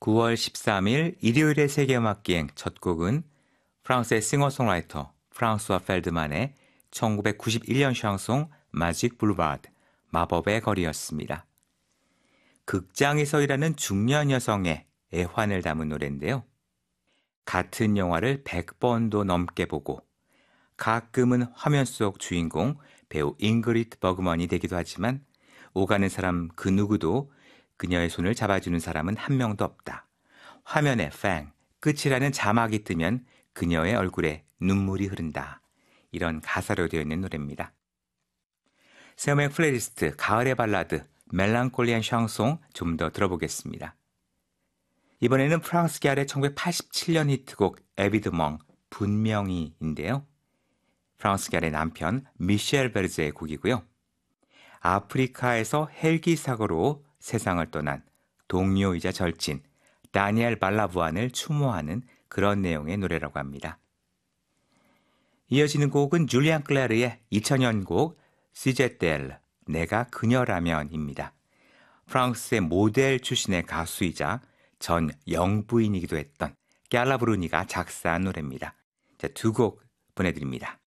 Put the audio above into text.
9월 13일 일요일의 세계음악기행 첫 곡은 프랑스의 싱어송라이터 프랑스와 펠드만의 1991년 샹송 마직 블루바드, 마법의 거리였습니다. 극장에서 일하는 중년 여성의 애환을 담은 노래인데요. 같은 영화를 100번도 넘게 보고 가끔은 화면 속 주인공 배우 잉그리트 버그먼이 되기도 하지만 오가는 사람 그 누구도 그녀의 손을 잡아주는 사람은 한 명도 없다. 화면에 팽, 끝이라는 자막이 뜨면 그녀의 얼굴에 눈물이 흐른다. 이런 가사로 되어 있는 노래입니다. 새 음악 플레이리스트 가을의 발라드 멜랑콜리한 샹송 좀 더 들어보겠습니다. 이번에는 프랑스 계열의 1987년 히트곡 에비드멍 분명히인데요. 프랑스 계열의 남편 미셸 베르제의 곡이고요. 아프리카에서 헬기 사고로 세상을 떠난 동료이자 절친 다니엘 발라부안을 추모하는 그런 내용의 노래라고 합니다. 이어지는 곡은 줄리안 클레르의 2000년 곡 시제텔 내가 그녀라면입니다. 프랑스의 모델 출신의 가수이자 전 영부인이기도 했던 깨알라 브루니가 작사한 노래입니다. 자, 두 곡 보내드립니다.